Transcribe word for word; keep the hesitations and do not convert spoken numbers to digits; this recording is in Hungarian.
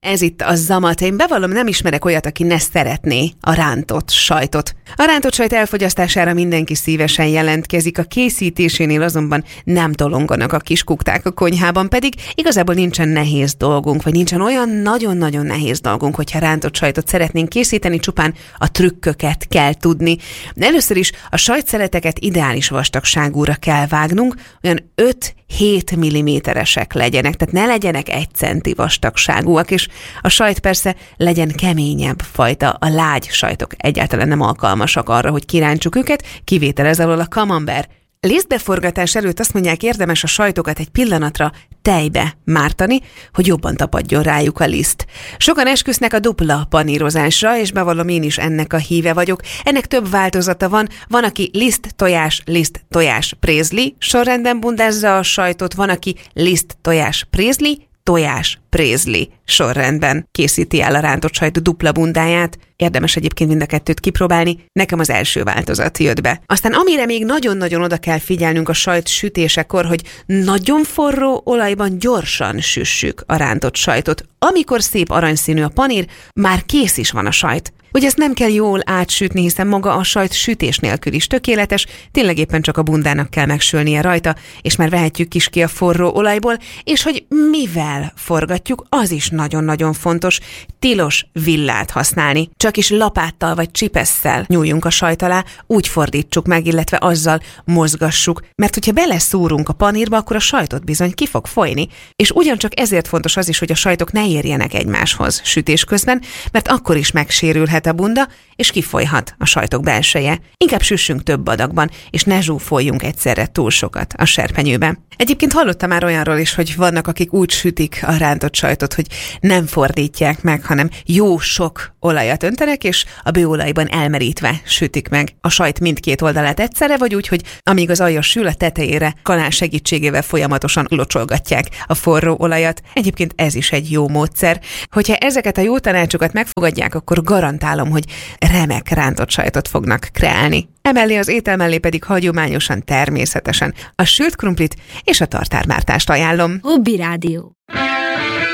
Ez itt a Zamat. Én bevallom, nem ismerek olyat, aki ne szeretné a rántott sajtot. A rántott sajt elfogyasztására mindenki szívesen jelentkezik, a készítésénél azonban nem tolonganak a kis kukták a konyhában, pedig igazából nincsen nehéz dolgunk, vagy nincsen olyan nagyon-nagyon nehéz dolgunk, hogyha rántott sajtot szeretnénk készíteni, csupán a trükköket kell tudni. Először is a sajtszeleteket ideális vastagságúra kell vágnunk, olyan öt-hét milliméteresek legyenek, tehát ne legyenek egy centi vastagságúak, és a sajt persze legyen keményebb fajta, a lágy sajtok egyáltalán nem alkalmasak arra, hogy kirántsuk őket, kivétel ez alól a camembert. Lisztbeforgatás előtt azt mondják, érdemes a sajtokat egy pillanatra tejbe mártani, hogy jobban tapadjon rájuk a liszt. Sokan esküsznek a dupla panírozásra, és bevallom, én is ennek a híve vagyok. Ennek több változata van. Van, aki liszt, tojás, liszt, tojás, prézli sorrendben bundázza a sajtot, van, aki liszt, tojás, prézli, tojás, prézli sorrendben készíti el a rántott sajt dupla bundáját. Érdemes egyébként mind a kettőt kipróbálni. Nekem az első változat jött be. Aztán amire még nagyon-nagyon oda kell figyelnünk a sajt sütésekor, hogy nagyon forró olajban gyorsan süssük a rántott sajtot. Amikor szép aranyszínű a panír, már kész is van a sajt. Hogy ezt nem kell jól átsütni, hiszen maga a sajt sütés nélkül is tökéletes, tényleg éppen csak a bundának kell megsülnie rajta, és már vehetjük is ki a forró olajból, és hogy mivel forgatjuk, az is nagyon-nagyon fontos, tilos villát használni. Csak is lapáttal vagy csipesszel nyúljunk a sajt alá, úgy fordítsuk meg, illetve azzal mozgassuk, mert hogyha beleszúrunk a panírba, akkor a sajtot bizony ki fog folyni, és ugyancsak ezért fontos az is, hogy a sajtok ne érjenek egymáshoz sütés közben, mert akkor is megsérülhet a bunda, és kifolyhat a sajtok belseje. Inkább süssünk több adagban, és ne zsúfoljunk egyszerre túl sokat a serpenyőbe. Egyébként hallottam már olyanról is, hogy vannak, akik úgy sütik a rántott sajtot, hogy nem fordítják meg, hanem jó sok olajat öntenek, és a bőolajban elmerítve sütik meg a sajt mindkét oldalát egyszerre, vagy úgy, hogy amíg az alja sül, a tetejére kanál segítségével folyamatosan locsolgatják a forró olajat. Egyébként ez is egy jó módszer. Hogyha ezeket a jó tanácsokat megfogadják, akkor garantálom, hogy remek rántott sajtot fognak kreálni. Emellé az étel mellé pedig hagyományosan, természetesen a sült krumplit és a tartármártást ajánlom. Hobby Rádió.